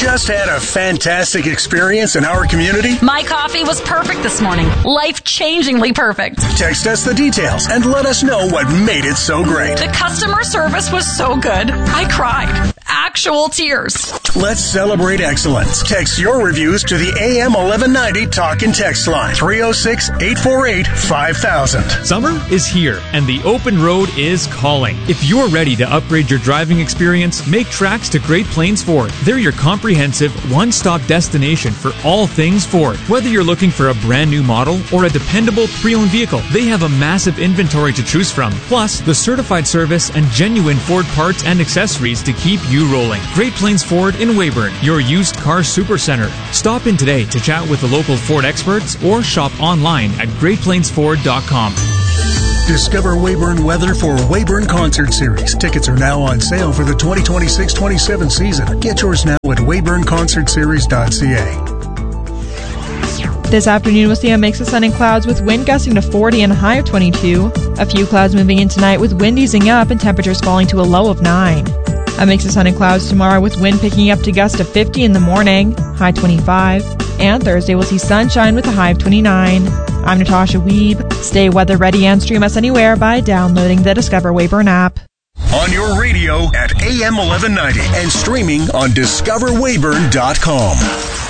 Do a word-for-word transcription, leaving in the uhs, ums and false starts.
Just had a fantastic experience in our community? My coffee was perfect this morning. Life-changingly perfect. Text us the details and let us know what made it so great. The customer service was so good. I cried. Actual tears. Let's celebrate excellence. Text your reviews to the A M eleven ninety Talk and Text line, three oh six, eight four eight, five thousand. Summer is here, and the open road is calling. If you're ready to upgrade your driving experience, make tracks to Great Plains Ford. They're your comprehensive, one-stop destination for all things Ford. Whether you're looking for a brand new model or a dependable pre-owned vehicle, they have a massive inventory to choose from. Plus, the certified service and genuine Ford parts and accessories to keep you rolling. Great Plains Ford in Weyburn, your used car supercenter. Stop in today to chat with the local Ford experts or shop online at great plains ford dot com. Discover Weyburn weather for Weyburn Concert Series. Tickets are now on sale for the twenty twenty-six twenty-seven season. Get yours now at weyburn concert series dot c a. This afternoon, we'll see a mix of sun and clouds with wind gusting to forty and a high of twenty-two. A few clouds moving in tonight with wind easing up and temperatures falling to a low of nine. A mix of sun and clouds tomorrow with wind picking up to gust to fifty in the morning, high twenty-five. And Thursday, we'll see sunshine with a high of twenty-nine. I'm Natasha Weeb. Stay weather ready and stream us anywhere by downloading the Discover Weyburn app. On your radio at A M eleven ninety and streaming on discover weyburn dot com.